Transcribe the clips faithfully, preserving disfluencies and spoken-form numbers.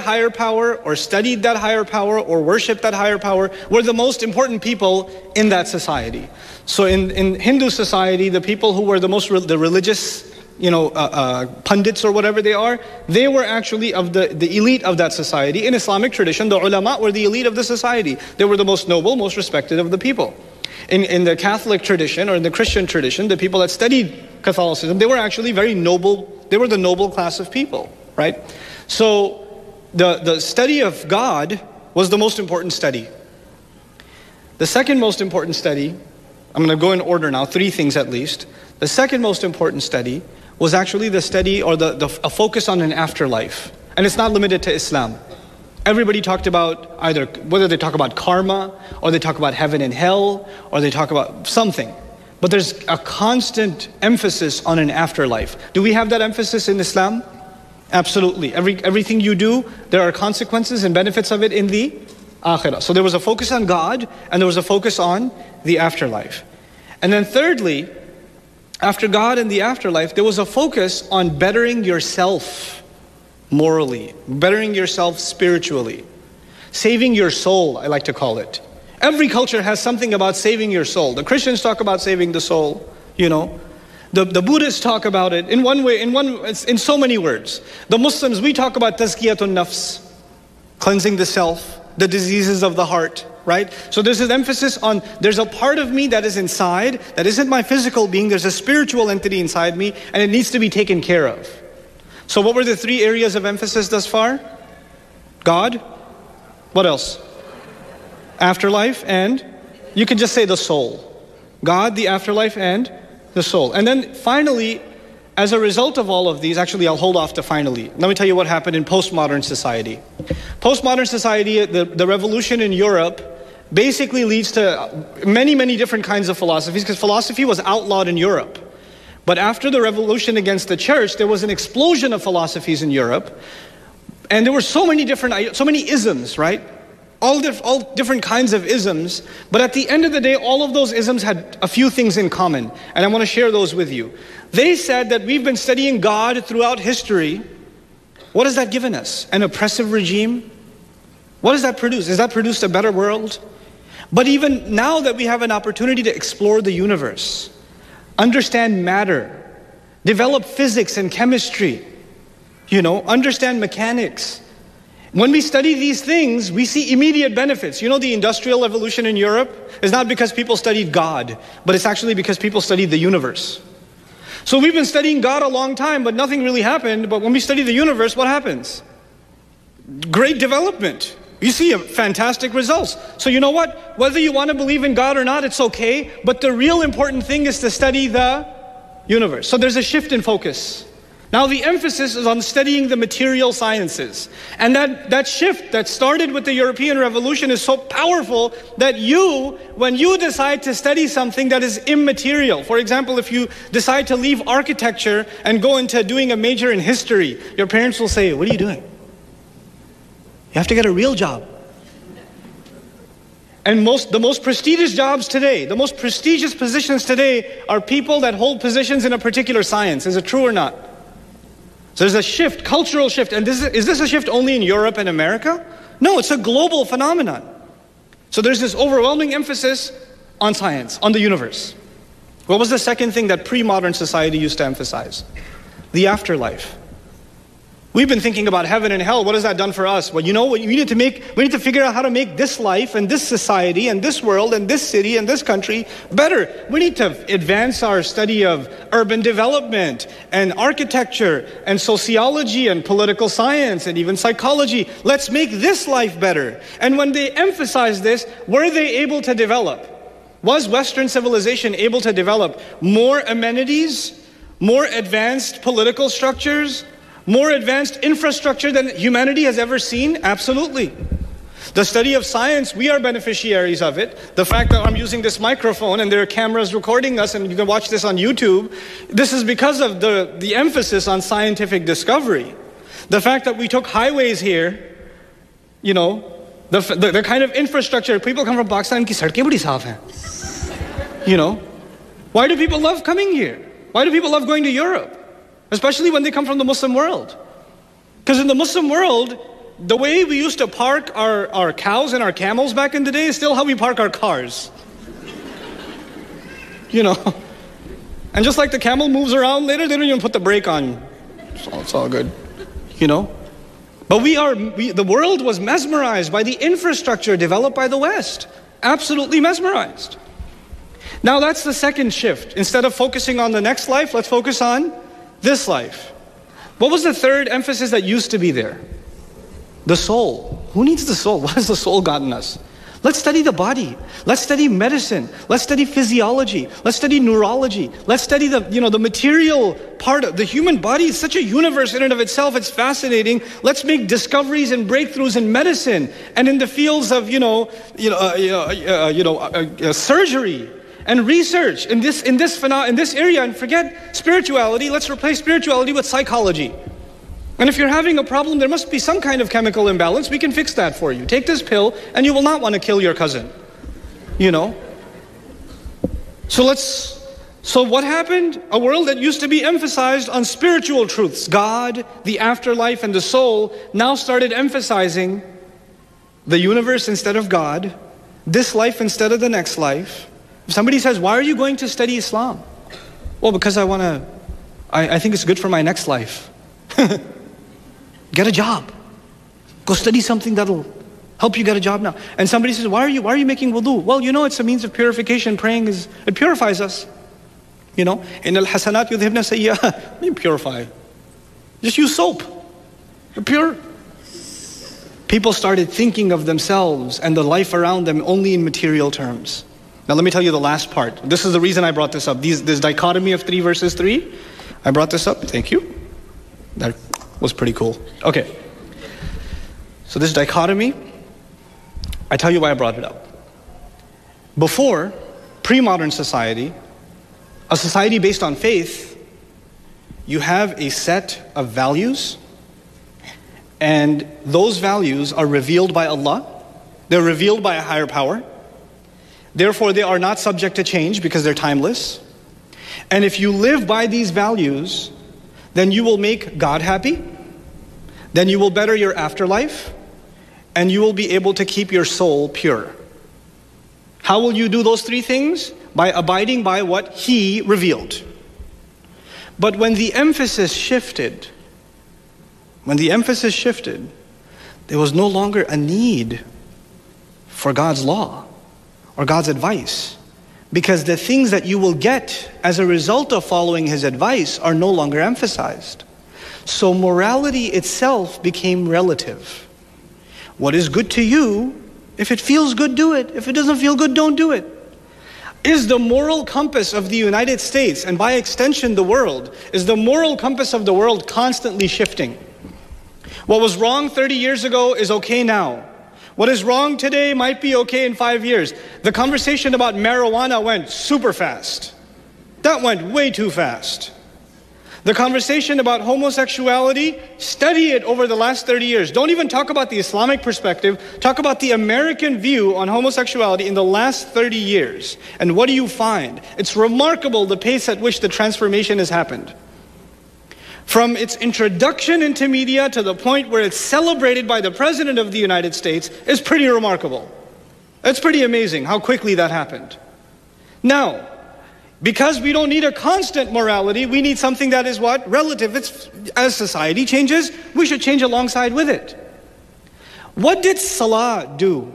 higher power or studied that higher power or worshiped that higher power were the most important people in that society. So in, in Hindu society, the people who were the most, re- the religious, you know, uh, uh, pundits or whatever they are, they were actually of the, the elite of that society. In Islamic tradition, the ulama were the elite of the society. They were the most noble, most respected of the people. In, in the Catholic tradition or in the Christian tradition, the people that studied Catholicism, they were actually very noble, they were the noble class of people, right? So the, the study of God was the most important study. The second most important study, I'm going to go in order now, three things at least. The second most important study was actually the study or the, the a focus on an afterlife. And it's not limited to Islam. Everybody talked about either, whether they talk about karma, or they talk about heaven and hell, or they talk about something. But there's a constant emphasis on an afterlife. Do we have that emphasis in Islam? Absolutely. Every, everything you do, there are consequences and benefits of it in the akhirah. So there was a focus on God, and there was a focus on the afterlife. And then thirdly, after God and the afterlife, there was a focus on bettering yourself morally, bettering yourself spiritually, saving your soul, I like to call it. Every culture has something about saving your soul. The Christians talk about saving the soul, you know. The, the Buddhists talk about it in one way, in one, in so many words. The Muslims, we talk about tazkiyatun nafs, cleansing the self, the diseases of the heart, right? So there's an emphasis on, there's a part of me that is inside, that isn't my physical being, there's a spiritual entity inside me, and it needs to be taken care of. So what were the three areas of emphasis thus far? God. What else? Afterlife, and you can just say the soul. God, the afterlife, and the soul. And then finally, as a result of all of these, actually I'll hold off to finally. Let me tell you what happened in postmodern society. Postmodern society, the, the revolution in Europe, basically leads to many, many different kinds of philosophies, because philosophy was outlawed in Europe. But after the revolution against the church, there was an explosion of philosophies in Europe. And there were so many different, so many isms, right? All, diff, all different kinds of isms. But at the end of the day, all of those isms had a few things in common. And I want to share those with you. They said that we've been studying God throughout history. What has that given us? An oppressive regime? What does that produce? Has that produced a better world? But even now that we have an opportunity to explore the universe, understand matter, develop physics and chemistry, you know, understand mechanics. When we study these things, we see immediate benefits. You know, the industrial revolution in Europe is not because people studied God, but it's actually because people studied the universe. So we've been studying God a long time, but nothing really happened. But when we study the universe, what happens? Great development. You see fantastic results. So you know what? Whether you want to believe in God or not, it's okay. But the real important thing is to study the universe. So there's a shift in focus. Now the emphasis is on studying the material sciences. And that, that shift that started with the European Revolution is so powerful that you, when you decide to study something that is immaterial, for example, if you decide to leave architecture and go into doing a major in history, your parents will say, "What are you doing? You have to get a real job." And most, the most prestigious jobs today, the most prestigious positions today are people that hold positions in a particular science. Is it true or not? So there's a shift, cultural shift. And this is, is this a shift only in Europe and America? No, it's a global phenomenon. So there's this overwhelming emphasis on science, on the universe. What was the second thing that pre-modern society used to emphasize? The afterlife. We've been thinking about heaven and hell. What has that done for us? Well, you know what? We need to make, we need to figure out how to make this life and this society and this world and this city and this country better. We need to advance our study of urban development and architecture and sociology and political science and even psychology. Let's make this life better. And when they emphasize this, were they able to develop? Was Western civilization able to develop more amenities, more advanced political structures, more advanced infrastructure than humanity has ever seen? Absolutely. The study of science, we are beneficiaries of it. The fact that I'm using this microphone and there are cameras recording us and you can watch this on YouTube, this is because of the, the emphasis on scientific discovery. The fact that we took highways here, you know, the, the, the kind of infrastructure, people come from Pakistan, ki sadkein badi saaf hain. You know, why do people love coming here? Why do people love going to Europe? Especially when they come from the Muslim world. Because in the Muslim world, the way we used to park our, our cows and our camels back in the day is still how we park our cars. You know. And just like the camel moves around later, they don't even put the brake on. It's all, it's all good. You know. But we are, we, the world was mesmerized by the infrastructure developed by the West. Absolutely mesmerized. Now that's the second shift. Instead of focusing on the next life, let's focus on this life. What was the third emphasis that used to be there? The soul. Who needs the soul? What has the soul gotten us? Let's study the body. Let's study medicine. Let's study physiology. Let's study neurology. Let's study the, you know, the material part of the human body. Is such a universe in and of itself. It's fascinating. Let's make discoveries and breakthroughs in medicine and in the fields of, you know, you know, uh, you know, uh, you know uh, uh, surgery and research in this in this in this area. And forget spirituality. Let's replace spirituality with psychology. And if you're having a problem, there must be some kind of chemical imbalance. We can fix that for you. Take this pill and you will not want to kill your cousin. You know? So let's, so what happened? A world that used to be emphasized on spiritual truths, God, the afterlife, and the soul, now started emphasizing the universe instead of God, this life instead of the next life. If somebody says, why are you going to study Islam? Well, because I want to, I, I think it's good for my next life. Get a job. Go study something that'll help you get a job now. And somebody says, why are you why are you making wudu? Well, you know, it's a means of purification. Praying is, it purifies us. You know, in al-hasanat yudhibna sayyi'at. You purify. Just use soap. You're pure. People started thinking of themselves and the life around them only in material terms. Now let me tell you the last part. This is the reason I brought this up. These, this dichotomy of three verses three. I brought this up. Thank you. That was pretty cool. Okay. So this dichotomy, I tell you why I brought it up. Before, pre-modern society, a society based on faith, you have a set of values, and those values are revealed by Allah. They're revealed by a higher power. Therefore, they are not subject to change because they're timeless. And if you live by these values, then you will make God happy, then you will better your afterlife, and you will be able to keep your soul pure. How will you do those three things? By abiding by what He revealed. But when the emphasis shifted, when the emphasis shifted, there was no longer a need for God's law or God's advice. Because the things that you will get as a result of following His advice are no longer emphasized. So morality itself became relative. What is good to you, if it feels good, do it. If it doesn't feel good, don't do it. Is the moral compass of the United States, and by extension the world, is the moral compass of the world constantly shifting? What was wrong thirty years ago is okay now. What is wrong today might be okay in five years. The conversation about marijuana went super fast. That went way too fast. The conversation about homosexuality, study it over the last thirty years. Don't even talk about the Islamic perspective. Talk about the American view on homosexuality in the last thirty years. And what do you find? It's remarkable the pace at which the transformation has happened. From its introduction into media to the point where it's celebrated by the President of the United States is pretty remarkable. It's pretty amazing how quickly that happened. Now, because we don't need a constant morality, we need something that is what? Relative. It's, as society changes, we should change alongside with it. What did Salah do?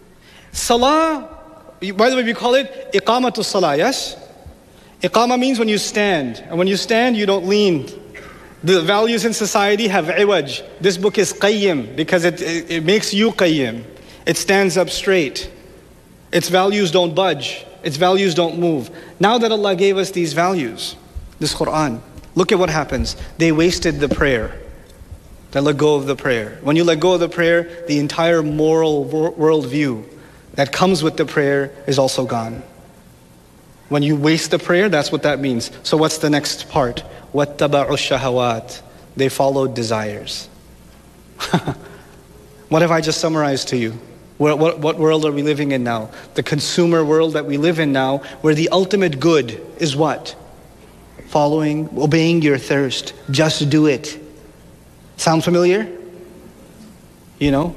Salah, by the way, we call it Iqamatul Salah, yes? Iqama means when you stand. And when you stand, you don't lean. The values in society have iwaj. This book is qayyim because it, it, it makes you qayyim. It stands up straight. Its values don't budge. Its values don't move. Now that Allah gave us these values, this Quran, look at what happens. They wasted the prayer. They let go of the prayer. When you let go of the prayer, the entire moral worldview that comes with the prayer is also gone. When you waste the prayer, that's what that means. So what's the next part? وَاتَّبَعُوا الشَّهَوَاتِ. They followed desires. What have I just summarized to you? What, what, what world are we living in now? The consumer world that we live in now, where the ultimate good is what? Following, obeying your thirst. Just do it. Sound familiar? You know?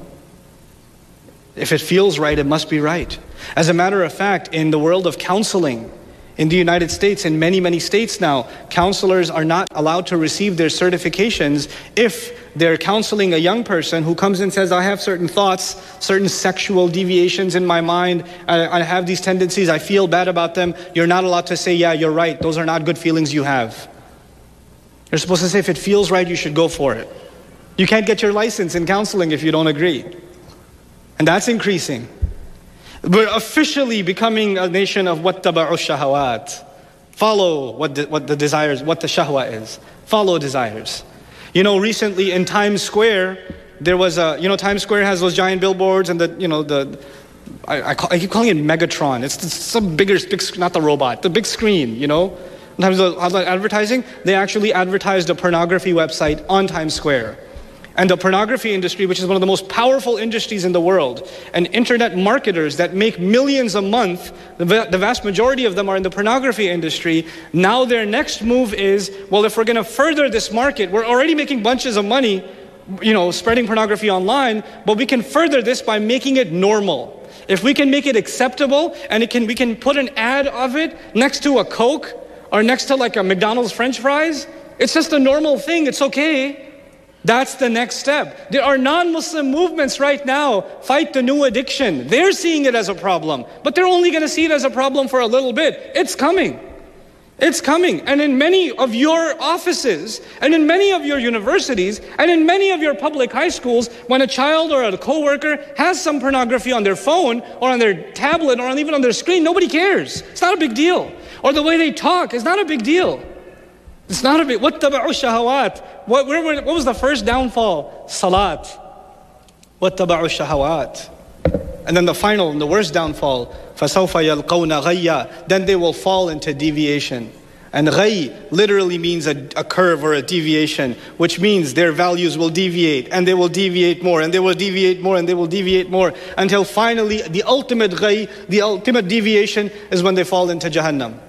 If it feels right, it must be right. As a matter of fact, in the world of counseling, in the United States, in many, many states now, counselors are not allowed to receive their certifications if they're counseling a young person who comes and says, I have certain thoughts, certain sexual deviations in my mind, I, I have these tendencies, I feel bad about them. You're not allowed to say, yeah, you're right, those are not good feelings you have. You're supposed to say, if it feels right, you should go for it. You can't get your license in counseling if you don't agree. And that's increasing. We're officially becoming a nation of wattaba'u shahawat. Follow what the, what the desires, what the shahwa is. Follow desires. You know, recently in Times Square, there was a, you know, Times Square has those giant billboards and the, you know, the, I, I, call, I keep calling it Megatron. It's, it's some bigger, big, not the robot, the big screen, you know. Sometimes the advertising, they actually advertised a pornography website on Times Square. And the pornography industry, which is one of the most powerful industries in the world, and internet marketers that make millions a month, the, the vast majority of them are in the pornography industry. Now their next move is, well, if we're going to further this market, we're already making bunches of money, you know, spreading pornography online, but we can further this by making it normal. If we can make it acceptable, and it can, we can put an ad of it next to a Coke, or next to like a McDonald's French fries, it's just a normal thing, it's okay. That's the next step. There are non-Muslim movements right now, fight the new addiction. They're seeing it as a problem, but they're only going to see it as a problem for a little bit. It's coming. It's coming. And in many of your offices, and in many of your universities, and in many of your public high schools, when a child or a coworker has some pornography on their phone, or on their tablet, or even on their screen, nobody cares. It's not a big deal. Or the way they talk is not a big deal. It's not a big, وَاتَّبَعُوا الشَّهَوَاتِ. What, where, what was the first downfall? Salat. وَاتَّبَعُوا الشَّهَوَاتِ. And then the final and the worst downfall, فَسَوْفَ يَلْقَوْنَ غَيَّا. Then they will fall into deviation. And ghay literally means a, a curve or a deviation, which means their values will deviate, and they will deviate more, and they will deviate more, and they will deviate more, until finally the ultimate ghay, the ultimate deviation is when they fall into Jahannam.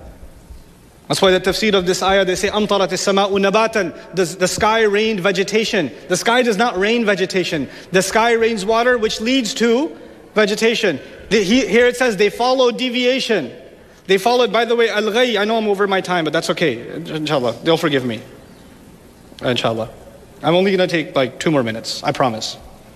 That's why the tafsir of this ayah, they say, أَمْطَرَتِ السَّمَاءُ نَبَاتًا. The, the sky rained vegetation. The sky does not rain vegetation. The sky rains water, which leads to vegetation. The, he, here it says, they follow deviation. They followed, by the way, al-ghay. I know I'm over my time, but that's okay. Inshallah, they'll forgive me. Inshallah. I'm only going to take like two more minutes, I promise.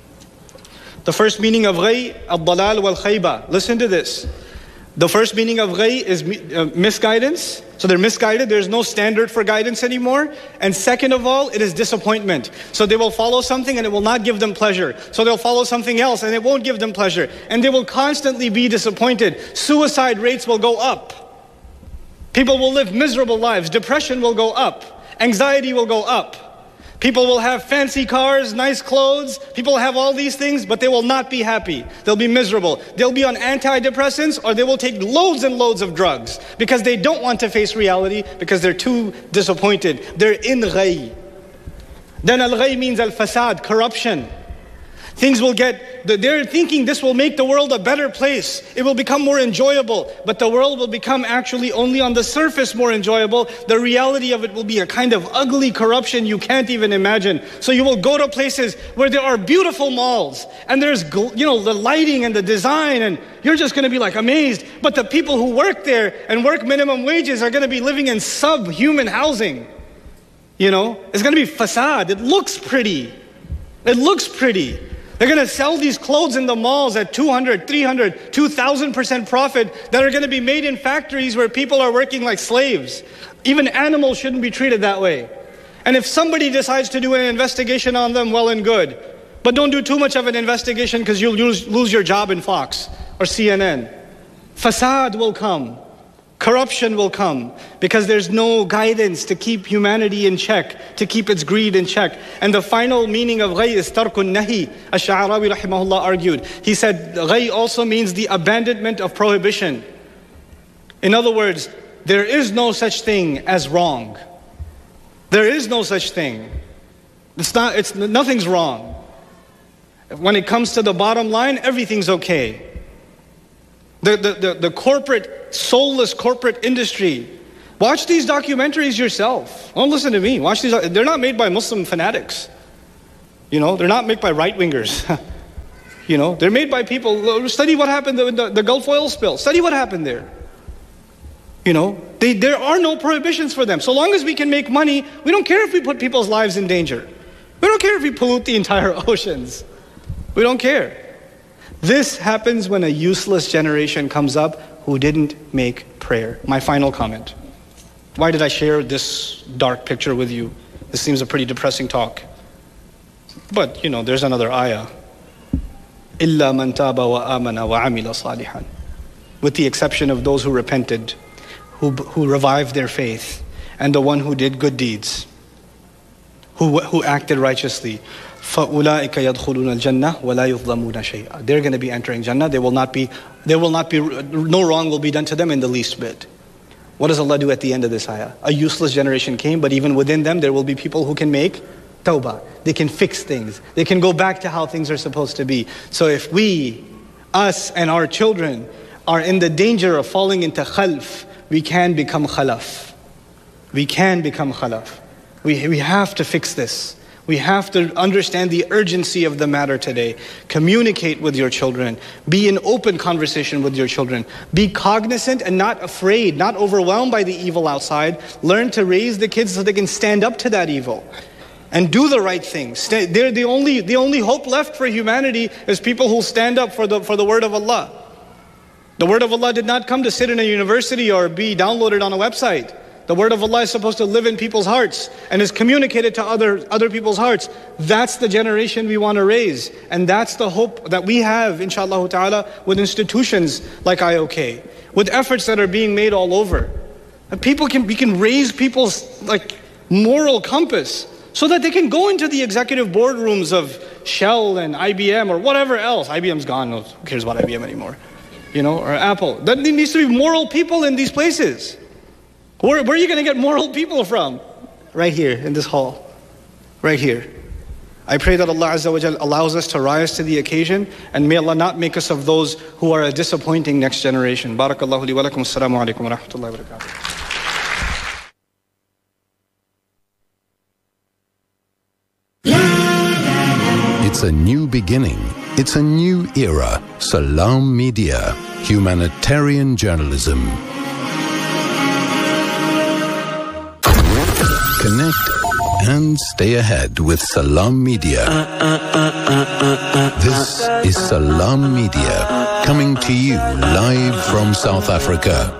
The first meaning of ghay, al-dalal wal-khayba. Listen to this. The first meaning of ghay is uh, misguidance. So they're misguided. There's no standard for guidance anymore. And second of all, it is disappointment. So they will follow something and it will not give them pleasure. So they'll follow something else and it won't give them pleasure. And they will constantly be disappointed. Suicide rates will go up. People will live miserable lives. Depression will go up. Anxiety will go up. People will have fancy cars, nice clothes. People have all these things, but they will not be happy. They'll be miserable. They'll be on antidepressants, or they will take loads and loads of drugs because they don't want to face reality, because they're too disappointed. They're in ghay. Then al-ghay means al-fasad, corruption. Things will get, they're thinking this will make the world a better place. It will become more enjoyable. But the world will become actually only on the surface more enjoyable. The reality of it will be a kind of ugly corruption you can't even imagine. So you will go to places where there are beautiful malls. And there's, you know, the lighting and the design. And you're just going to be like amazed. But the people who work there and work minimum wages are going to be living in subhuman housing. You know, it's going to be facade. It looks pretty. It looks pretty. They're going to sell these clothes in the malls at two hundred, three hundred, two thousand percent profit that are going to be made in factories where people are working like slaves. Even animals shouldn't be treated that way. And if somebody decides to do an investigation on them, well and good. But don't do too much of an investigation because you'll lose, lose your job in Fox or C N N. Fasad will come. Corruption will come because there's no guidance to keep humanity in check, to keep its greed in check. And the final meaning of ghay is tarkun nahi. Ash-Sha'arawi rahimahullah argued. He said ghay also means the abandonment of prohibition. In other words, there is no such thing as wrong. There is no such thing. It's not, it's, nothing's wrong. When it comes to the bottom line, everything's okay. The, the, the, the corporate, soulless corporate industry. Watch these documentaries yourself. Don't listen to me. Watch these. They're not made by Muslim fanatics. You know, they're not made by right-wingers. You know, they're made by people. Study what happened in the, the Gulf oil spill. Study what happened there. You know, they, there are no prohibitions for them. So long as we can make money, we don't care if we put people's lives in danger. We don't care if we pollute the entire oceans. We don't care. This happens when a useless generation comes up who didn't make prayer. My final comment. Why did I share this dark picture with you? This seems a pretty depressing talk. But, you know, there's another ayah. إِلَّا مَنْ تَابَ وَآمَنَ وَعَمِلَ صَالِحًا. With the exception of those who repented, who, who revived their faith, and the one who did good deeds, who, who acted righteously. فَأُولَٰئِكَ يَدْخُلُونَ الْجَنَّةِ وَلَا يُظْلَمُونَ شَيْئًا. They're going to be entering Jannah. They will not be, there will not be, no wrong will be done to them in the least bit. What does Allah do at the end of this ayah? A useless generation came, but even within them, there will be people who can make tawbah. They can fix things. They can go back to how things are supposed to be. So if we, us and our children, are in the danger of falling into khalf, we can become khalaf. We can become khalaf. We, we have to fix this. We have to understand the urgency of the matter today. Communicate with your children. Be in open conversation with your children. Be cognizant and not afraid, not overwhelmed by the evil outside. Learn to raise the kids so they can stand up to that evil and do the right thing. They're the only, the only hope left for humanity is people who stand up for the, for the word of Allah. The word of Allah did not come to sit in a university or be downloaded on a website. The word of Allah is supposed to live in people's hearts and is communicated to other, other people's hearts. That's the generation we want to raise. And that's the hope that we have, inshallah ta'ala, with institutions like I O K, with efforts that are being made all over. And people can, we can raise people's like moral compass so that they can go into the executive boardrooms of Shell and I B M or whatever else. I B M's gone, who cares about I B M anymore? You know, or Apple. There needs to be moral people in these places. Where, where are you going to get moral people from? Right here, in this hall. Right here. I pray that Allah Azza wa Jal allows us to rise to the occasion, and may Allah not make us of those who are a disappointing next generation. Barakallahu li wa lakum. Assalamu alaikum wa rahmatullahi wa barakatuh. It's a new beginning. It's a new era. Salam Media. Humanitarian journalism. Connect and stay ahead with Salam Media. This is Salam Media, coming to you live from South Africa.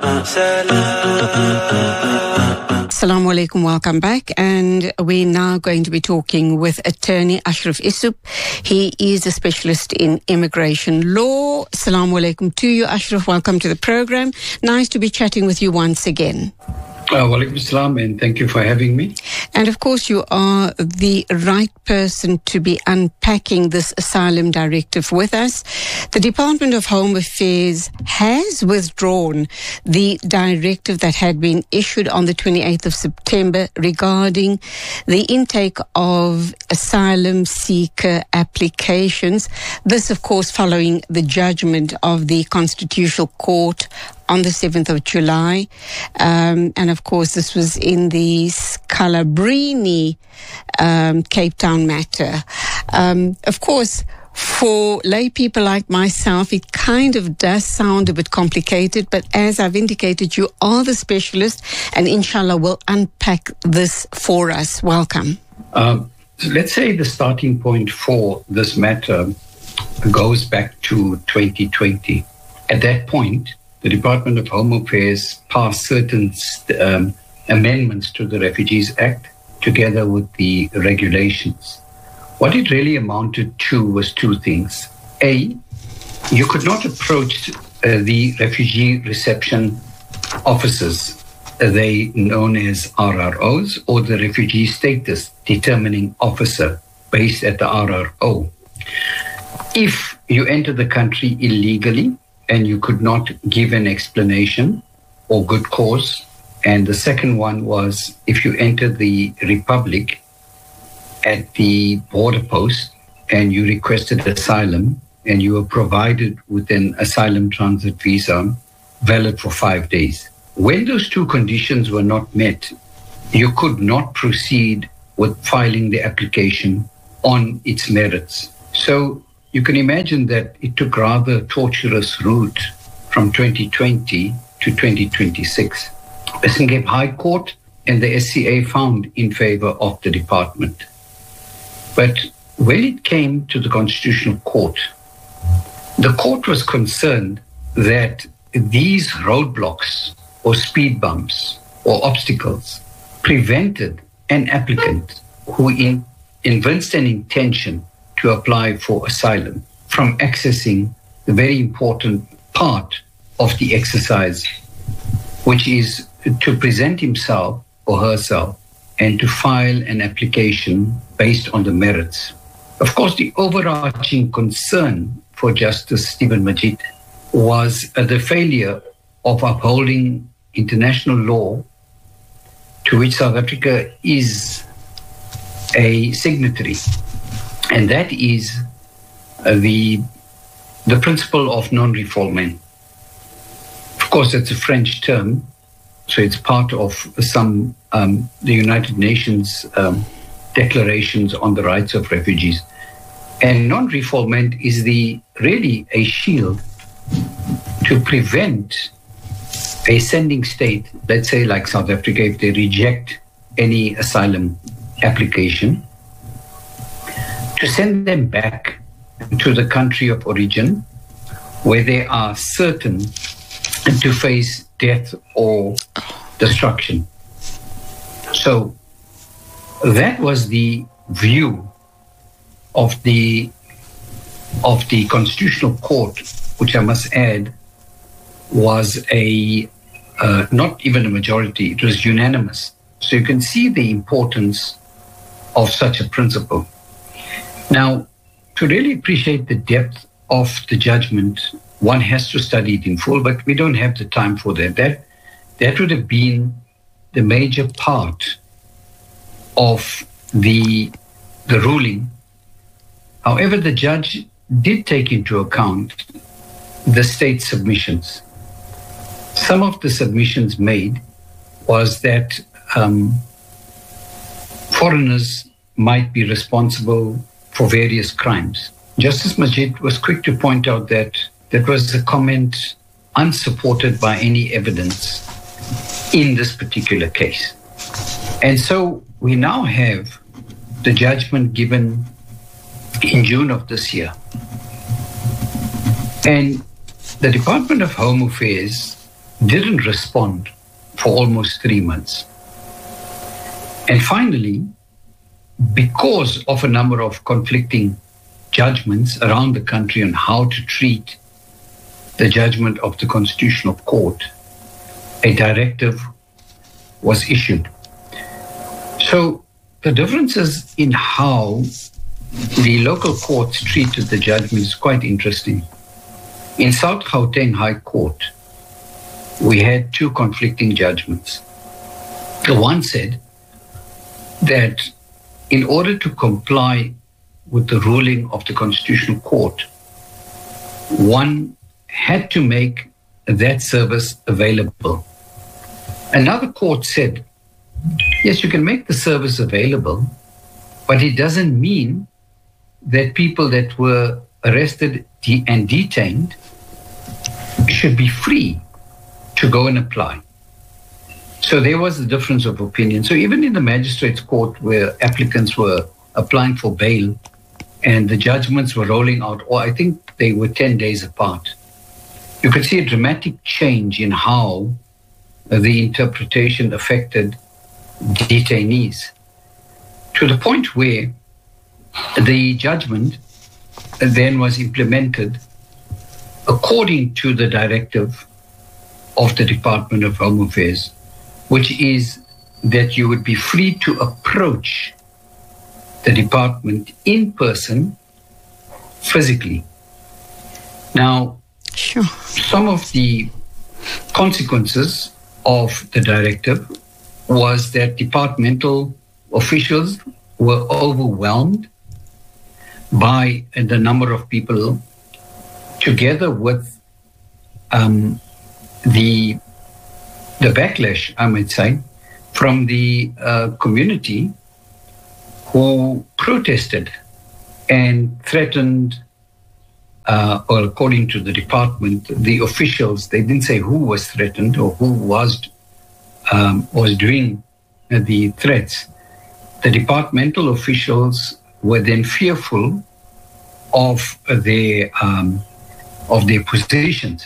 Assalamu alaikum, welcome back. And we're now going to be talking with attorney Ashraf Issoup. He is a specialist in immigration law. Assalamu alaikum to you, Ashraf. Welcome to the program. Nice to be chatting with you once again. Uh, Walaikum Assalam, and thank you for having me. And of course, you are the right person to be unpacking this asylum directive with us. The Department of Home Affairs has withdrawn the directive that had been issued on the twenty-eighth of September regarding the intake of asylum seeker applications. This, of course, following the judgment of the Constitutional Court on the seventh of July. Um, and of course, this was in the Scalabrini um, Cape Town matter. Um, of course, for lay people like myself, it kind of does sound a bit complicated, but as I've indicated, you are the specialist, and inshallah will unpack this for us. Welcome. Um, so let's say the starting point for this matter goes back to twenty twenty. At that point, the Department of Home Affairs passed certain um, amendments to the Refugees Act together with the regulations. What it really amounted to was two things. A, you could not approach uh, the refugee reception officers, uh, they known as R R Os, or the refugee status determining officer based at the R R O. If you enter the country illegally, and you could not give an explanation or good cause. And the second one was if you enter the Republic at the border post and you requested asylum and you were provided with an asylum transit visa valid for five days. When those two conditions were not met, you could not proceed with filing the application on its merits. So you can imagine that it took rather a torturous route from twenty twenty to twenty twenty-six. Western Cape High Court and the S C A found in favor of the department. But when it came to the Constitutional Court, the court was concerned that these roadblocks or speed bumps or obstacles prevented an applicant who in, evinced an intention to apply for asylum from accessing the very important part of the exercise, which is to present himself or herself and to file an application based on the merits. Of course, the overarching concern for Justice Stephen Majid was uh, the failure of upholding international law to which South Africa is a signatory, and that is uh, the, the principle of non-refoulement. Of course, it's a French term, so it's part of some um, the United Nations um, declarations on the rights of refugees. And non-refoulement is the really a shield to prevent a sending state, let's say like South Africa, if they reject any asylum application, to send them back to the country of origin where they are certain to face death or destruction. So that was the view of the of the Constitutional Court, which I must add was a uh, not even a majority, it was unanimous. So you can see the importance of such a principle. Now, to really appreciate the depth of the judgment, one has to study it in full, but we don't have the time for that. That, that would have been the major part of the, the ruling. However, the judge did take into account the state submissions. Some of the submissions made was that um, foreigners might be responsible for various crimes. Justice Majid was quick to point out that that was a comment unsupported by any evidence in this particular case. And so we now have the judgment given in June of this year. And the Department of Home Affairs didn't respond for almost three months. And finally, because of a number of conflicting judgments around the country on how to treat the judgment of the Constitutional Court, a directive was issued. So the differences in how the local courts treated the judgment is quite interesting. In South Gauteng High Court, we had two conflicting judgments. The one said that in order to comply with the ruling of the Constitutional Court, one had to make that service available. Another court said, yes, you can make the service available, but it doesn't mean that people that were arrested de- and detained should be free to go and apply. So there was a difference of opinion. So even in the magistrate's court where applicants were applying for bail and the judgments were rolling out, or I think they were ten days apart, you could see a dramatic change in how the interpretation affected detainees, to the point where the judgment then was implemented according to the directive of the Department of Home Affairs, which is that you would be free to approach the department in person, physically. Now, sure. Some of the consequences of the directive was that departmental officials were overwhelmed by the number of people, together with um, the the backlash, I might say, from the uh, community who protested and threatened, uh, or according to the department, the officials, they didn't say who was threatened or who was, um, was doing the threats. The departmental officials were then fearful of their, um, of their positions,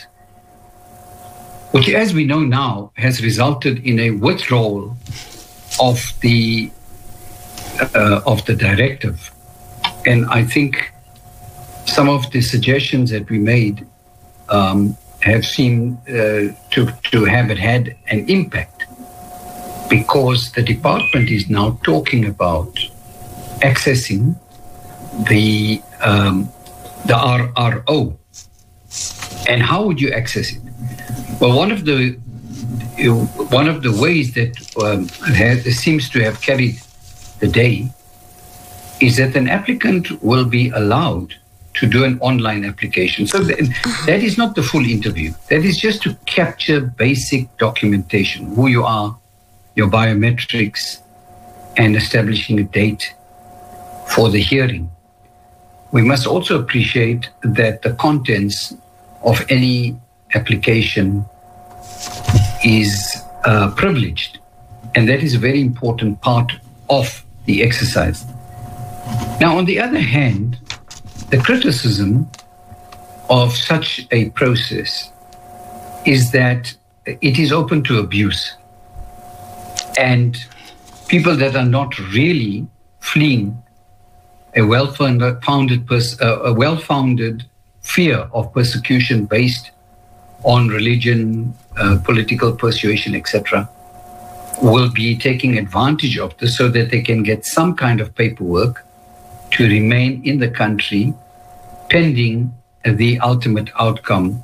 which, as we know now, has resulted in a withdrawal of the uh, of the directive. And I think some of the suggestions that we made um, have seemed uh, to to have it had an impact, because the department is now talking about accessing the um, the R R O. And how would you access it? Well, one of the one of the ways that um, has, seems to have carried the day is that an applicant will be allowed to do an online application. So that, that is not the full interview. That is just to capture basic documentation, who you are, your biometrics, and establishing a date for the hearing. We must also appreciate that the contents of any application is uh, privileged, and that is a very important part of the exercise. Now, on the other hand, the criticism of such a process is that it is open to abuse, and people that are not really fleeing a well-founded, pers- uh, a well-founded fear of persecution based on religion, uh, political persuasion, et cetera, will be taking advantage of this so that they can get some kind of paperwork to remain in the country pending the ultimate outcome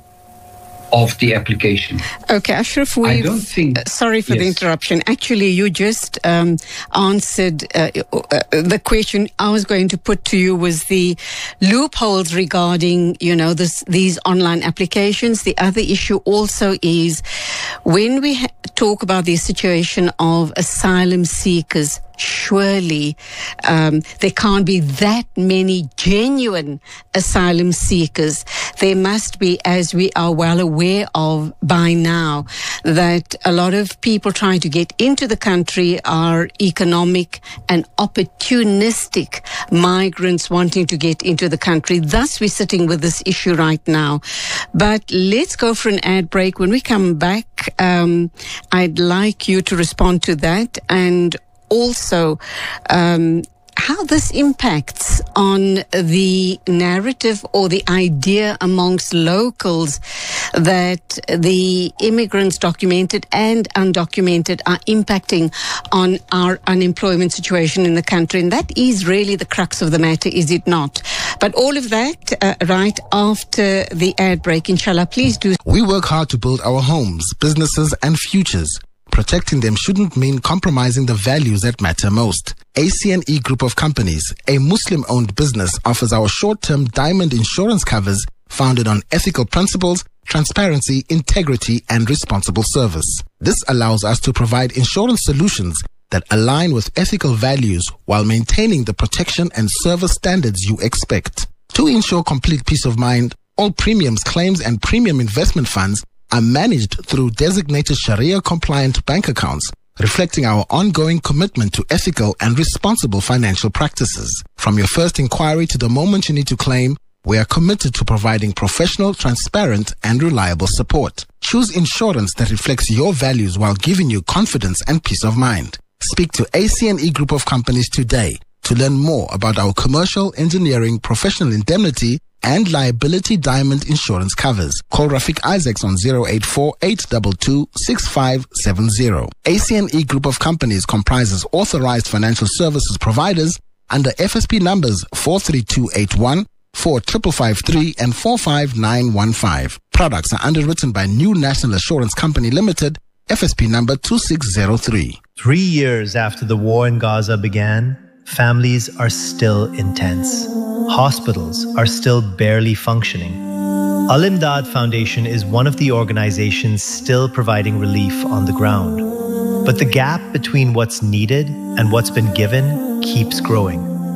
of the application. Okay, Ashraf, we I don't think... Sorry for yes. the interruption. Actually, you just um, answered uh, uh, the question I was going to put to you was the loopholes regarding, you know, this, these online applications. The other issue also is when we ha- talk about the situation of asylum seekers, surely um, there can't be that many genuine asylum seekers. There must be, as we are well aware of by now, that a lot of people trying to get into the country are economic and opportunistic migrants wanting to get into the country. Thus, we're sitting with this issue right now. But let's go for an ad break. When we come back, um, I'd like you to respond to that, and also um, how this impacts on the narrative or the idea amongst locals that the immigrants, documented and undocumented, are impacting on our unemployment situation in the country. And that is really the crux of the matter, is it not? But all of that uh, right after the ad break, inshallah. Please do. We work hard to build our homes, businesses and futures. Protecting them shouldn't mean compromising the values that matter most. A C N E Group of Companies, a Muslim-owned business, offers our short-term diamond insurance covers founded on ethical principles, transparency, integrity, and responsible service. This allows us to provide insurance solutions that align with ethical values while maintaining the protection and service standards you expect. To ensure complete peace of mind, all premiums, claims, and premium investment funds are managed through designated Sharia-compliant bank accounts, reflecting our ongoing commitment to ethical and responsible financial practices. From your first inquiry to the moment you need to claim, we are committed to providing professional, transparent, and reliable support. Choose insurance that reflects your values while giving you confidence and peace of mind. Speak to A C N E Group of Companies today to learn more about our commercial, engineering, professional indemnity, and liability diamond insurance covers. Call Rafiq Isaacs on zero eight four, eight two two, six five seven zero. A C N E Group of Companies comprises authorized financial services providers under F S P numbers four three two eight one, four five five three, and four five nine one five. Products are underwritten by New National Assurance Company Limited, F S P number two six zero three. Three years after the war in Gaza began, families are still intense. Hospitals are still barely functioning. Al-Imdad Foundation is one of the organizations still providing relief on the ground. But the gap between what's needed and what's been given keeps growing.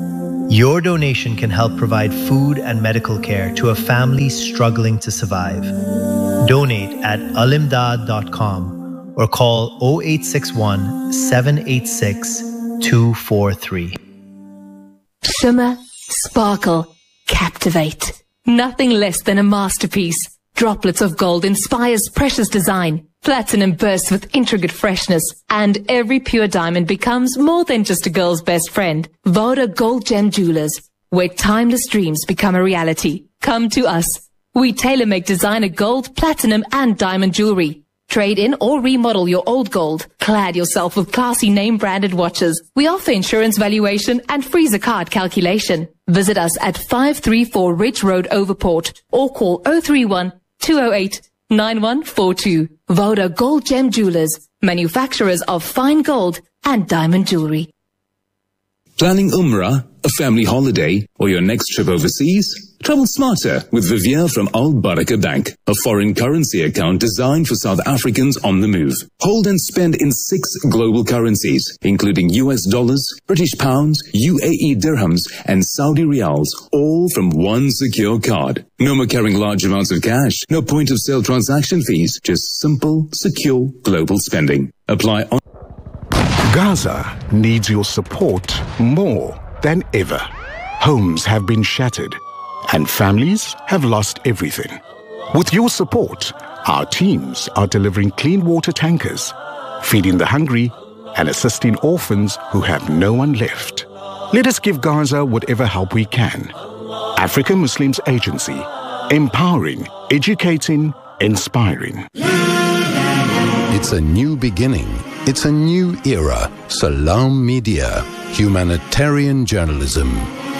Your donation can help provide food and medical care to a family struggling to survive. Donate at alimdad dot com or call oh eight six one, seven eight six, two four three. Shimmer, sparkle, captivate. Nothing less than a masterpiece. Droplets of gold inspires precious design. Platinum bursts with intricate freshness. And every pure diamond becomes more than just a girl's best friend. Voda Gold Gem Jewelers, where timeless dreams become a reality. Come to us. We tailor-make designer gold, platinum, and diamond jewelry. Trade in or remodel your old gold. Clad yourself with classy name-branded watches. We offer insurance valuation and freezer card calculation. Visit us at five three four Ridge Road, Overport, or call oh three one, two oh eight, nine one four two. Voda Gold Gem Jewelers, manufacturers of fine gold and diamond jewelry. Planning Umrah, a family holiday, or your next trip overseas? Travel smarter with Vivier from Al Baraka Bank, a foreign currency account designed for South Africans on the move. Hold and spend in six global currencies, including U S dollars, British pounds, U A E dirhams, and Saudi riyals, all from one secure card. No more carrying large amounts of cash, no point of sale transaction fees, just simple, secure global spending. Apply on. Gaza needs your support more than ever. Homes have been shattered and families have lost everything. With your support, our teams are delivering clean water tankers, feeding the hungry, and assisting orphans who have no one left. Let us give Gaza whatever help we can. African Muslims Agency, empowering, educating, inspiring. It's a new beginning. It's a new era. Salam Media, humanitarian journalism.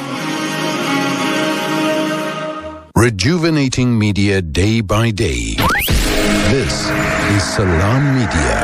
Rejuvenating media day by day. This is Salam Media.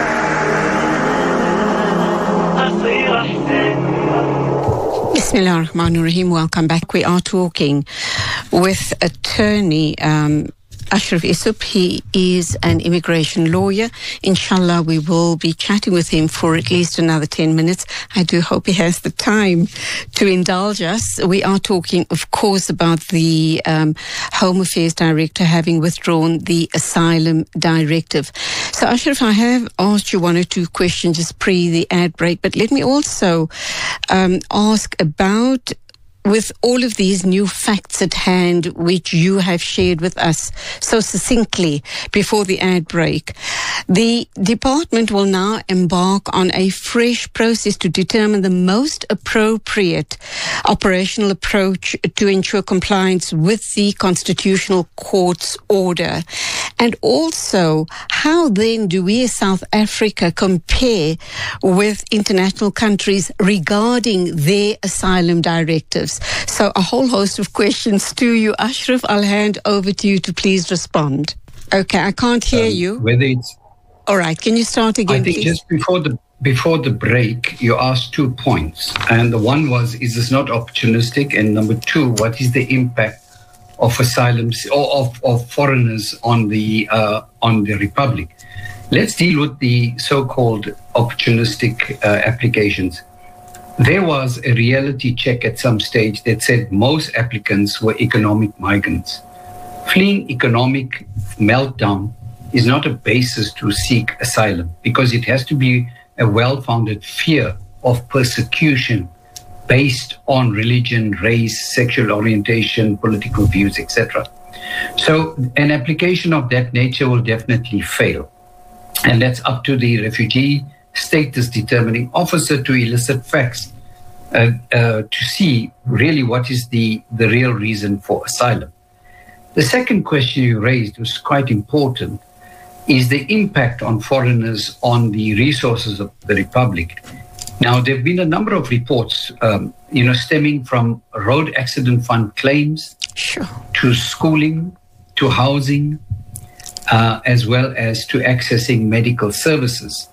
Bismillah ar-Rahman ar-Rahim. Welcome back. We are talking with attorney um, Ashraf Isup. He is an immigration lawyer. Inshallah, we will be chatting with him for at least another ten minutes. I do hope he has the time to indulge us. We are talking, of course, about the um, Home Affairs Director having withdrawn the asylum directive. So, Ashraf, I have asked you one or two questions just pre the ad break, but let me also um, ask about, with all of these new facts at hand, which you have shared with us so succinctly before the ad break, the department will now embark on a fresh process to determine the most appropriate operational approach to ensure compliance with the Constitutional Court's order. And also, how then do we as South Africa compare with international countries regarding their asylum directives? So a whole host of questions to you. Ashraf, I'll hand over to you to please respond. Okay, I can't hear um, you. Whether it's all right, can you start again, I think please? Just before the before the break, you asked two points. And the one was, is this not opportunistic? And number two, what is the impact of asylums or of, of foreigners on the uh, on the Republic? Let's deal with the so-called opportunistic uh, applications. There was a reality check at some stage that said most applicants were economic migrants. Fleeing economic meltdown is not a basis to seek asylum because it has to be a well-founded fear of persecution based on religion, race, sexual orientation, political views, et cetera. So an application of that nature will definitely fail. And that's up to the refugee status determining officer to elicit facts uh, uh, to see really what is the, the real reason for asylum. The second question you raised was quite important, is the impact on foreigners on the resources of the Republic. Now, there have been a number of reports, um, you know, stemming from road accident fund claims, sure, to schooling, to housing, uh, as well as to accessing medical services.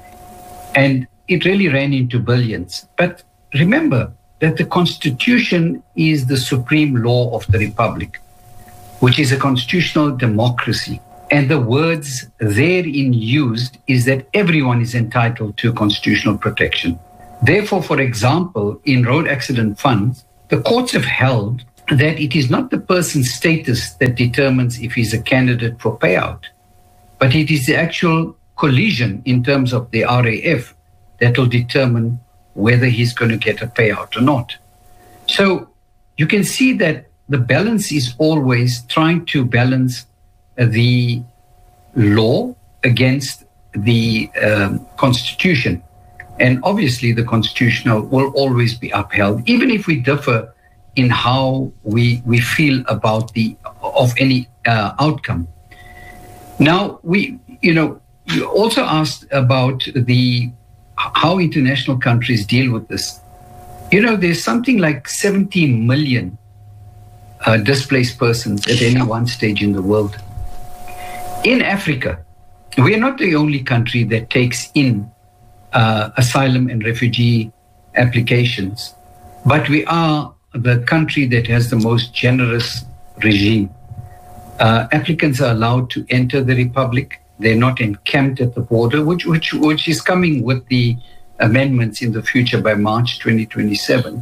And it really ran into billions. But remember that the Constitution is the supreme law of the Republic, which is a constitutional democracy. And the words therein used is that everyone is entitled to constitutional protection. Therefore, for example, in road accident funds, the courts have held that it is not the person's status that determines if he's a candidate for payout, but it is the actual collision in terms of the R A F that will determine whether he's going to get a payout or not. So you can see that the balance is always trying to balance the law against the um, Constitution. And obviously the Constitutional will always be upheld, even if we differ in how we we feel about the of any uh, outcome. Now, we, you know, you also asked about the how international countries deal with this. You know, there's something like seventy million uh, displaced persons at any one stage in the world. In Africa, we are not the only country that takes in uh, asylum and refugee applications, but we are the country that has the most generous regime. Uh, applicants are allowed to enter the Republic. They're not encamped at the border, which, which, which is coming with the amendments in the future by March twenty twenty-seven.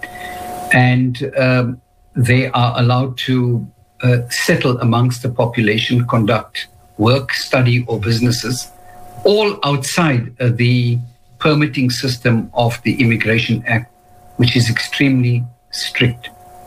And um, they are allowed to uh, settle amongst the population, conduct work, study, or businesses, all outside uh, the permitting system of the Immigration Act, which is extremely strict.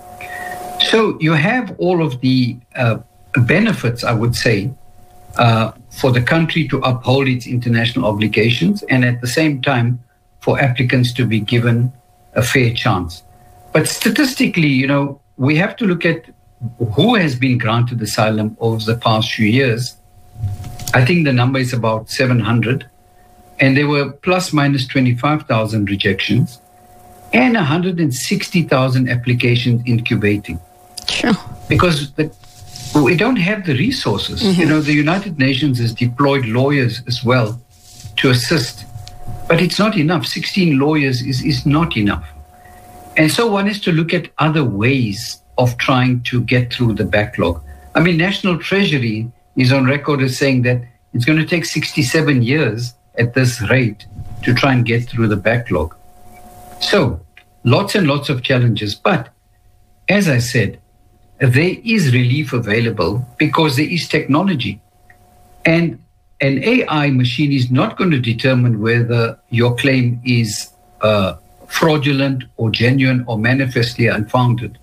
So you have all of the uh, benefits, I would say, uh, for the country to uphold its international obligations, and at the same time for applicants to be given a fair chance. But statistically, you know, we have to look at who has been granted asylum over the past few years. I think the number is about seven hundred, and there were plus minus twenty-five thousand rejections and one hundred sixty thousand applications incubating. Sure. Because the, we don't have the resources. Mm-hmm. You know, the United Nations has deployed lawyers as well to assist, but it's not enough. sixteen lawyers is, is not enough. And so one has to look at other ways of trying to get through the backlog. I mean, National Treasury is on record as saying that it's going to take sixty-seven years at this rate to try and get through the backlog. So lots and lots of challenges. But as I said, there is relief available because there is technology. And an A I machine is not going to determine whether your claim is uh, fraudulent or genuine or manifestly unfounded.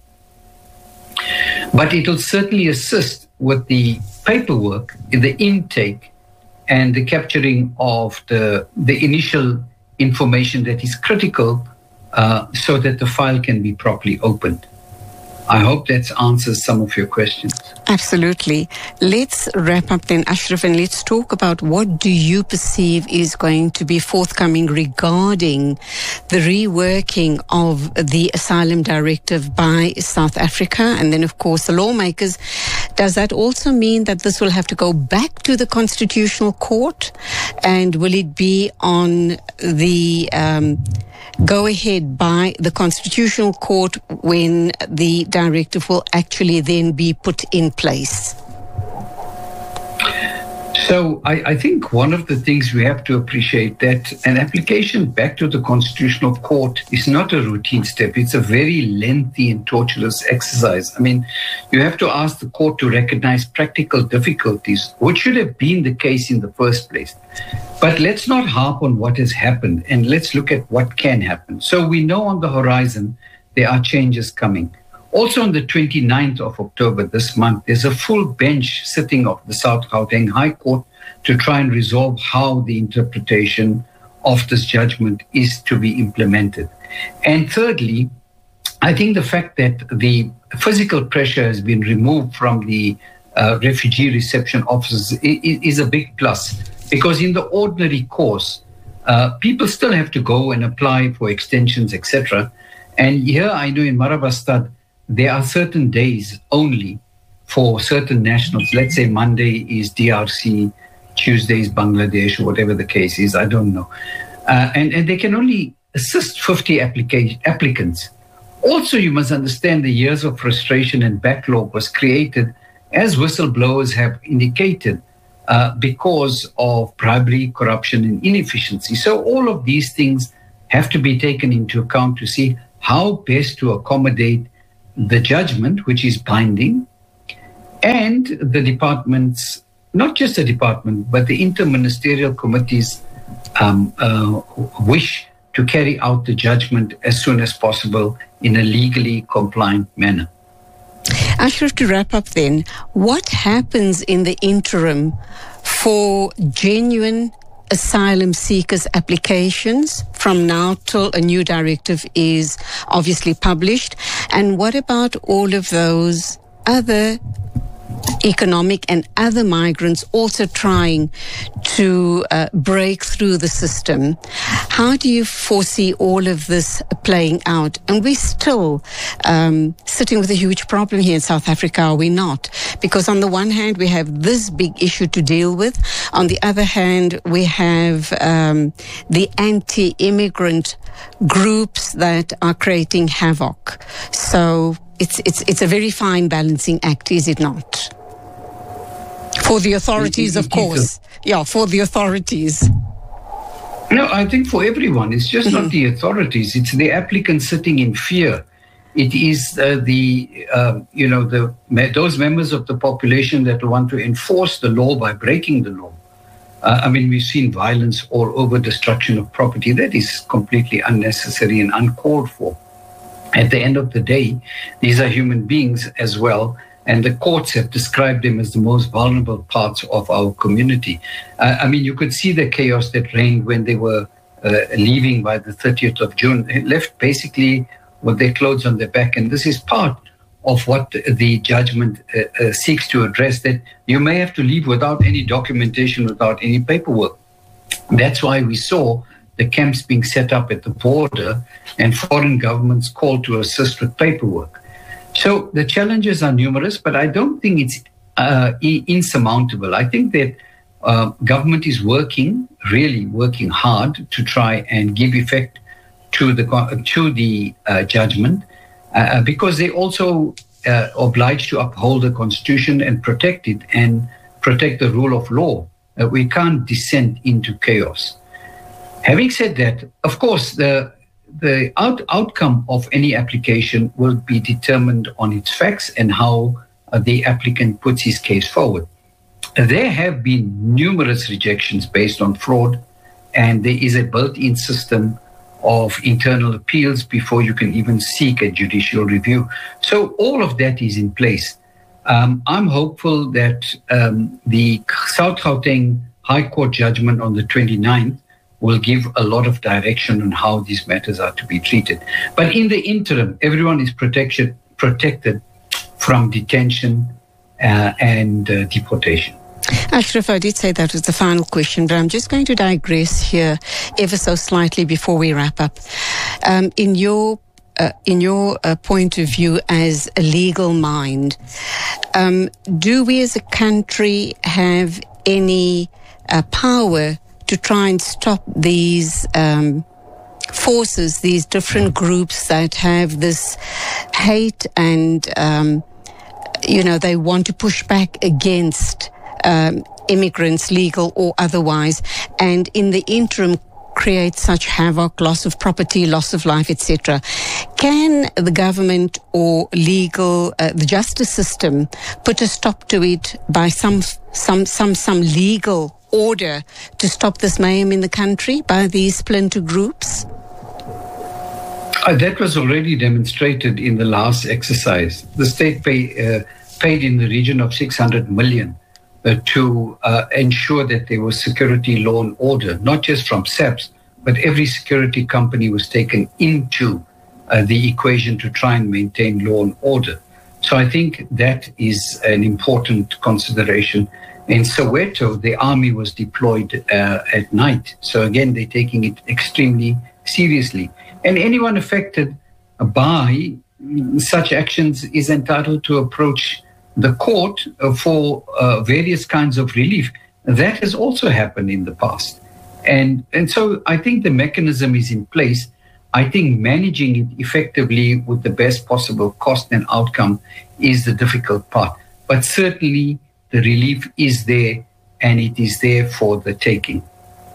But it will certainly assist with the paperwork, the intake, and the capturing of the, the initial information that is critical uh, so that the file can be properly opened. I hope that answers some of your questions. Absolutely. Let's wrap up then, Ashraf, and let's talk about what do you perceive is going to be forthcoming regarding the reworking of the asylum directive by South Africa and then, of course, the lawmakers. Does that also mean that this will have to go back to the Constitutional Court? And will it be on the um, go ahead by the Constitutional Court when the directive will actually then be put in place? So I, I think one of the things we have to appreciate that an application back to the Constitutional Court is not a routine step. It's a very lengthy and torturous exercise. I mean, you have to ask the court to recognize practical difficulties, which should have been the case in the first place. But let's not harp on what has happened and let's look at what can happen. So we know on the horizon there are changes coming. Also on the twenty-ninth of October this month, there's a full bench sitting of the South Gauteng High Court to try and resolve how the interpretation of this judgment is to be implemented. And thirdly, I think the fact that the physical pressure has been removed from the uh, refugee reception officers is a big plus, because in the ordinary course, uh, people still have to go and apply for extensions, et cetera. And here I know in Marabastad, there are certain days only for certain nationals. Let's say Monday is D R C, Tuesday is Bangladesh, or whatever the case is, I don't know. Uh, and, and they can only assist fifty applica- applicants. Also, you must understand the years of frustration and backlog was created, as whistleblowers have indicated, uh, because of bribery, corruption, and inefficiency. So all of these things have to be taken into account to see how best to accommodate the judgment, which is binding, and the department's, not just the department, but the interministerial committee's um, uh, wish to carry out the judgment as soon as possible in a legally compliant manner. Ashraf, to wrap up then, what happens in the interim for genuine asylum seekers' applications from now till a new directive is obviously published? And what about all of those other economic and other migrants also trying to uh, break through the system? How do you foresee all of this playing out? And we're still um, sitting with a huge problem here in South Africa, are we not? Because on the one hand, we have this big issue to deal with. On the other hand, we have um, the anti-immigrant groups that are creating havoc. So it's it's it's a very fine balancing act, is it not? For the authorities, of course. Yeah, for the authorities. No, I think for everyone. It's just Mm-hmm. not the authorities. It's the applicants sitting in fear. It is uh, the, uh, you know, the those members of the population that want to enforce the law by breaking the law. Uh, I mean, we've seen violence all over, destruction of property. That is completely unnecessary and uncalled for. At the end of the day, these are human beings as well. And the courts have described them as the most vulnerable parts of our community. Uh, I mean, you could see the chaos that reigned when they were uh, leaving by the thirtieth of June. They left basically with their clothes on their back. And this is part of what the judgment uh, uh, seeks to address, that you may have to leave without any documentation, without any paperwork. That's why we saw the camps being set up at the border and foreign governments called to assist with paperwork. So the challenges are numerous, but I don't think it's uh, insurmountable. I think that uh, government is working, really working hard to try and give effect to the to the uh, judgment, uh, because they also uh, obliged to uphold the constitution and protect it and protect the rule of law. Uh, we can't descend into chaos. Having said that, of course, the The out, outcome of any application will be determined on its facts and how uh, the applicant puts his case forward. There have been numerous rejections based on fraud, and there is a built-in system of internal appeals before you can even seek a judicial review. So all of that is in place. Um, I'm hopeful that um, the South Gauteng High Court judgment on the twenty-ninth will give a lot of direction on how these matters are to be treated. But in the interim, everyone is protection, protected from detention uh, and uh, deportation. Ashraf, I did say that was the final question, but I'm just going to digress here ever so slightly before we wrap up. Um, in your uh, in your uh, point of view as a legal mind, um, do we as a country have any uh, power to try and stop these um, forces, these different groups that have this hate and, um, you know, they want to push back against um, immigrants, legal or otherwise, and in the interim create such havoc, loss of property, loss of life, et cetera. Can the government or legal, uh, the justice system, put a stop to it by some some some some legal order to stop this mayhem in the country by these splinter groups? Uh, that was already demonstrated in the last exercise. The state pay, uh, paid in the region of six hundred million uh, to uh, ensure that there was security, law and order, not just from SAPS, but every security company was taken into uh, the equation to try and maintain law and order. So I think that is an important consideration. In Soweto, the army was deployed uh, at night. So again, they're taking it extremely seriously. And anyone affected by such actions is entitled to approach the court for uh, various kinds of relief. That has also happened in the past. And, and so I think the mechanism is in place. I think managing it effectively with the best possible cost and outcome is the difficult part. But certainly, the relief is there, and it is there for the taking.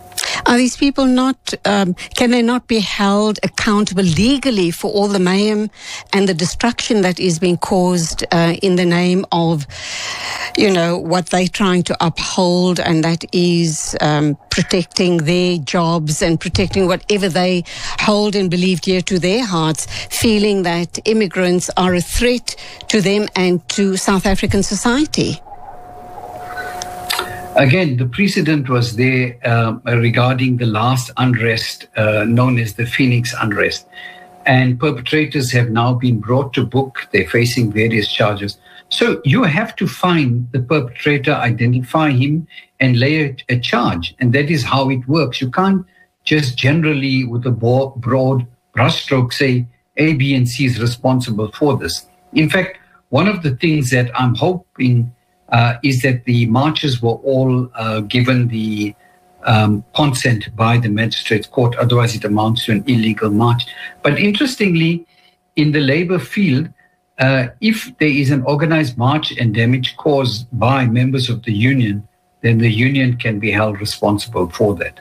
Are these people not, um, can they not be held accountable legally for all the mayhem and the destruction that is being caused uh, in the name of, you know, what they're trying to uphold, and that is um, protecting their jobs and protecting whatever they hold and believe dear to their hearts, feeling that immigrants are a threat to them and to South African society? Again, the precedent was there um, regarding the last unrest uh, known as the Phoenix unrest. And perpetrators have now been brought to book. They're facing various charges. So you have to find the perpetrator, identify him, and lay a, a charge. And that is how it works. You can't just generally, with a broad brushstroke, say A, B, and C is responsible for this. In fact, one of the things that I'm hoping Uh, is that the marchers were all uh, given the um, consent by the magistrates court, otherwise it amounts to an illegal march. But interestingly, in the labor field, uh, if there is an organized march and damage caused by members of the union, then the union can be held responsible for that.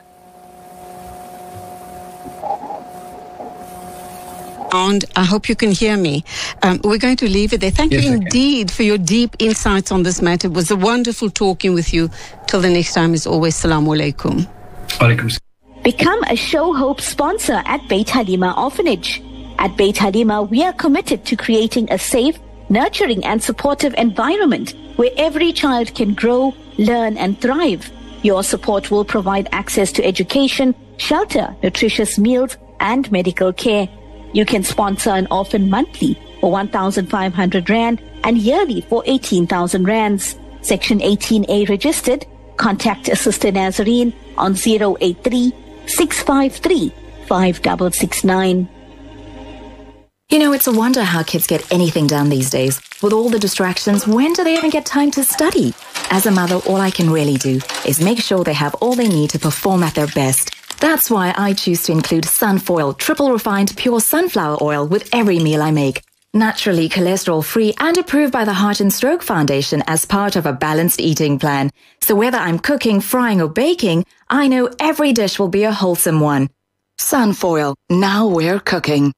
And I hope you can hear me. Um, we're going to leave it there. Thank yes, you indeed for your deep insights on this matter. It was a wonderful talking with you. Till the next time, as always, Assalamu alaikum. Become a Show Hope sponsor at Beit Halima Orphanage. At Beit Halima, we are committed to creating a safe, nurturing and supportive environment where every child can grow, learn and thrive. Your support will provide access to education, shelter, nutritious meals and medical care. You can sponsor an orphan monthly for one thousand five hundred rand and yearly for eighteen thousand rands. Section eighteen A registered. Contact Sister Nazarene on zero eight three, six five three, five six six nine. You know, it's a wonder how kids get anything done these days. With all the distractions, when do they even get time to study? As a mother, all I can really do is make sure they have all they need to perform at their best. That's why I choose to include Sunfoil triple refined pure sunflower oil with every meal I make. Naturally cholesterol free and approved by the Heart and Stroke Foundation as part of a balanced eating plan. So whether I'm cooking, frying or baking, I know every dish will be a wholesome one. Sunfoil, now we're cooking.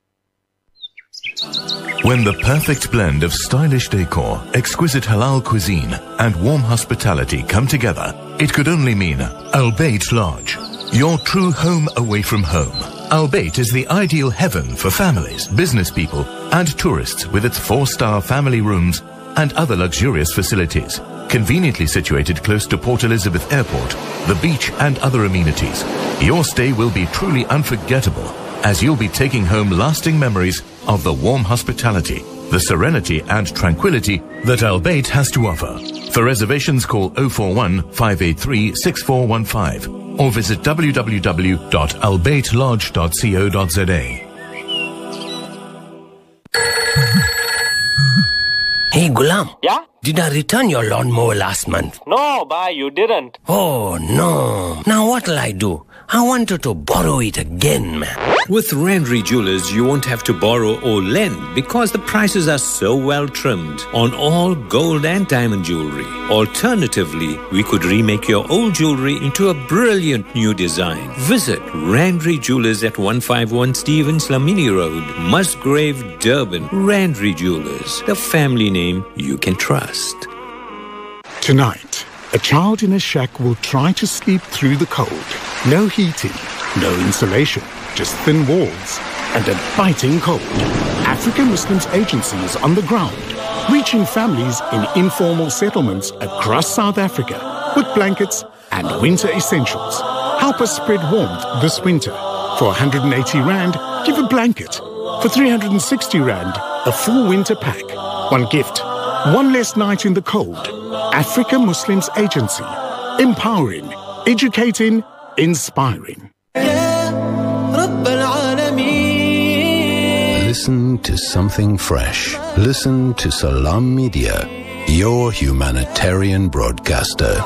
When the perfect blend of stylish decor, exquisite halal cuisine and warm hospitality come together, it could only mean Al Bayt Lodge. Your true home away from home. Al Bayt is the ideal heaven for families, business people and tourists with its four-star family rooms and other luxurious facilities. Conveniently situated close to Port Elizabeth Airport, the beach and other amenities. Your stay will be truly unforgettable as you'll be taking home lasting memories of the warm hospitality, the serenity and tranquility that Al Bayt has to offer. For reservations, call oh four one, five eight three, six four one five. Or visit w w w dot al bayt lodge dot co dot z a. Hey, Gulam. Yeah? Did I return your lawnmower last month? No, bye, you didn't. Oh, no. Now what'll I do? I wanted to borrow it again, man. With Randry Jewelers, you won't have to borrow or lend because the prices are so well trimmed on all gold and diamond jewelry. Alternatively, we could remake your old jewelry into a brilliant new design. Visit Randry Jewelers at one fifty-one Stevens Lamini Road, Musgrave, Durban. Randry Jewelers, the family name you can trust. Tonight, a child in a shack will try to sleep through the cold. No heating, no insulation, just thin walls and a biting cold. African Muslims Agency is on the ground, reaching families in informal settlements across South Africa with blankets and winter essentials. Help us spread warmth this winter. For one hundred eighty rand, give a blanket. For three hundred sixty rand, a full winter pack. One gift, one less night in the cold. African Muslims Agency, empowering, educating, inspiring. Listen to something fresh. Listen to Salam Media, your humanitarian broadcaster.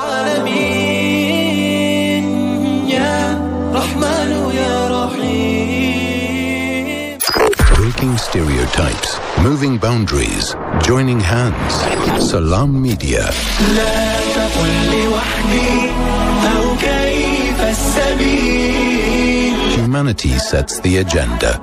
Breaking stereotypes, moving boundaries, joining hands. Salam Media. Humanity sets the agenda.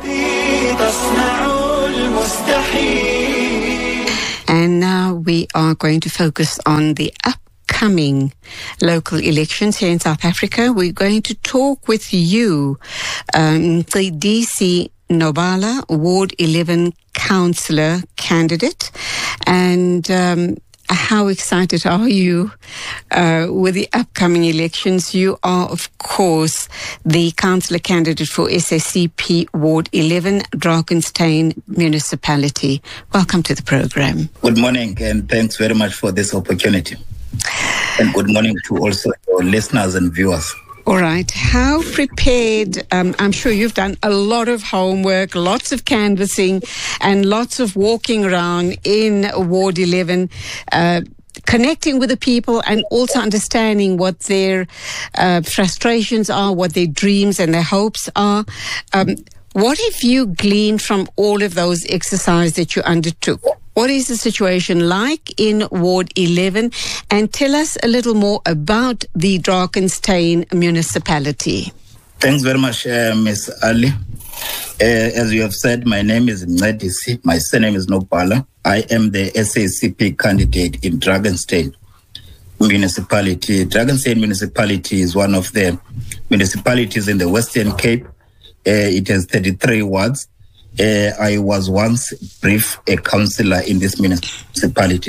And now we are going to focus on the upcoming local elections here in South Africa. We're going to talk with you, um, the D C Nobala, Ward eleven councillor candidate. And um, how excited are you uh, with the upcoming elections? You are, of course, the councillor candidate for S A C P Ward eleven, Drakenstein Municipality. Welcome to the program. Good morning, and thanks very much for this opportunity. And good morning to also your listeners and viewers. All right. How prepared, um, I'm sure you've done a lot of homework, lots of canvassing, and lots of walking around in Ward eleven, uh, connecting with the people and also understanding what their uh, frustrations are, what their dreams and their hopes are. Um, what have you gleaned from all of those exercises that you undertook? What is the situation like in Ward eleven? And tell us a little more about the Drakenstein municipality. Thanks very much, uh, Miz Ali. Uh, as you have said, my name is Mncedisi. My surname is Nobala. I am the S A C P candidate in Drakenstein municipality. Drakenstein municipality is one of the municipalities in the Western Cape. Uh, it has thirty-three wards. Uh, I was once brief a councillor in this municipality.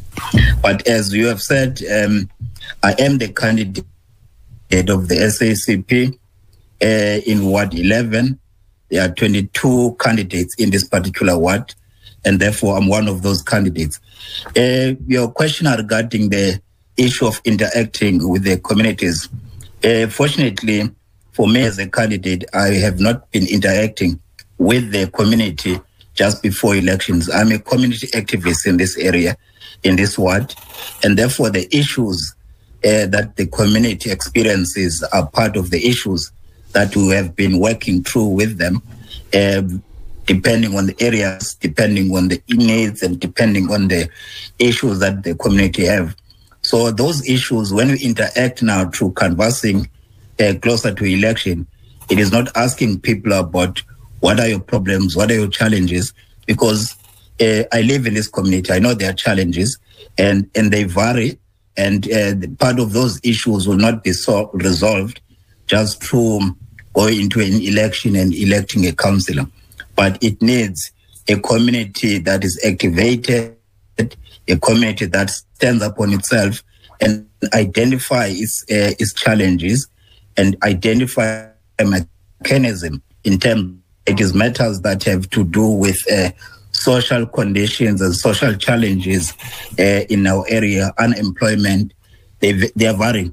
But as you have said, um, I am the candidate of the S A C P uh, in Ward eleven. There are twenty-two candidates in this particular ward, and therefore I'm one of those candidates. Uh, your question regarding the issue of interacting with the communities. Uh, fortunately, for me as a candidate, I have not been interacting with the community just before elections. I'm a community activist in this area, in this ward, and therefore the issues uh, that the community experiences are part of the issues that we have been working through with them, uh, depending on the areas, depending on the needs, and depending on the issues that the community have. So those issues, when we interact now through canvassing uh, closer to election, it is not asking people about what are your problems, what are your challenges, because uh, I live in this community. I know there are challenges, and, and they vary, and uh, the part of those issues will not be so resolved just through going into an election and electing a councillor. But it needs a community that is activated, a community that stands up on itself and identify its, uh, its challenges and identify a mechanism in terms it is matters that have to do with uh, social conditions and social challenges uh, in our area, unemployment, they, they are varying.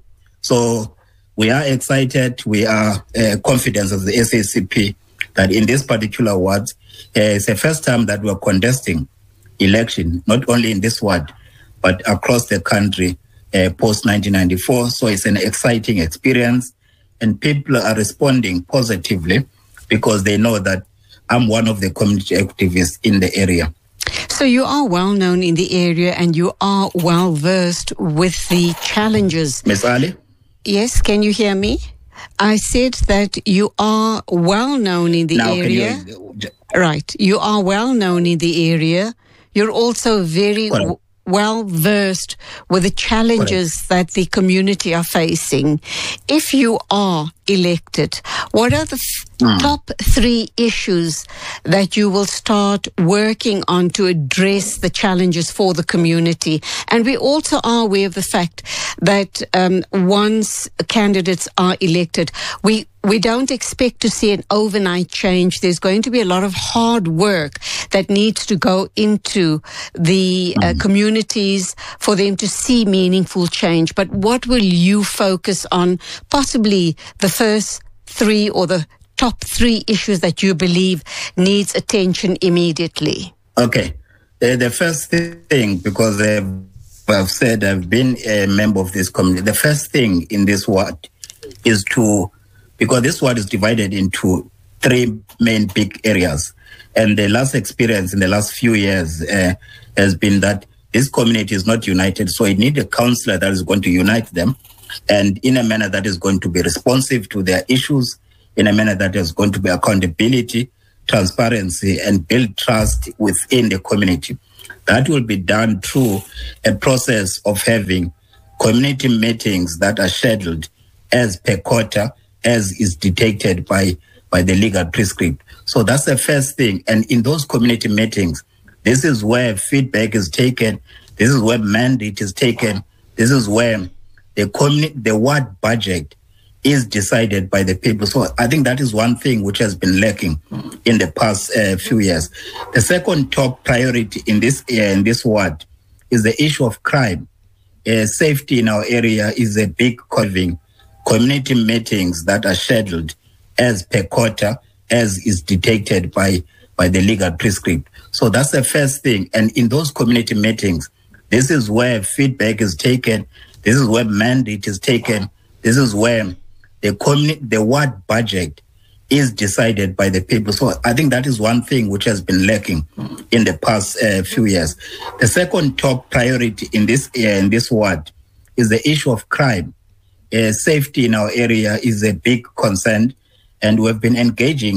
So we are excited, we are uh, confident as the S A C P that in this particular ward, uh, it's the first time that we're contesting election, not only in this ward, but across the country uh, post nineteen ninety-four. So it's an exciting experience, and people are responding positively because they know that I'm one of the community activists in the area. So you are well known in the area and you are well versed with the challenges. Miz Ali? Yes, can you hear me? I said that you are well known in the now, area. Can you... Right. You are well known in the area. You're also very w- well versed with the challenges Correct. That the community are facing. If you are elected, what are the f- mm. top three issues that you will start working on to address the challenges for the community? And we also are aware of the fact that um, once candidates are elected, we we don't expect to see an overnight change. There's going to be a lot of hard work that needs to go into the uh, communities for them to see meaningful change. But what will you focus on, possibly the first three or the top three issues that you believe needs attention immediately? Okay. Uh, the first thing, because uh, I've said I've been a member of this community, the first thing in this ward is to, because this ward is divided into three main big areas. And the last experience in the last few years uh, has been that this community is not united. So it needs a councillor that is going to unite them and in a manner that is going to be responsive to their issues, in a manner that is going to be accountability, transparency, and build trust within the community. That will be done through a process of having community meetings that are scheduled as per quarter, as is dictated by, by the legal prescript. So that's the first thing. And in those community meetings, this is where feedback is taken. This is where mandate is taken. This is where the community, the ward budget is decided by the people. So I think that is one thing which has been lacking in the past uh, few years. The second top priority in this uh, in this ward is the issue of crime. Uh, safety in our area is a big covering. Community meetings that are scheduled as per quarter, as is dictated by, by the legal prescript. So that's the first thing. And in those community meetings, this is where feedback is taken. This is where mandate is taken. This is where the community, the ward budget is decided by the people. So I think that is one thing which has been lacking in the past uh, few years. The second top priority in this uh, in this ward is the issue of crime. Uh, safety in our area is a big concern, and we've been engaging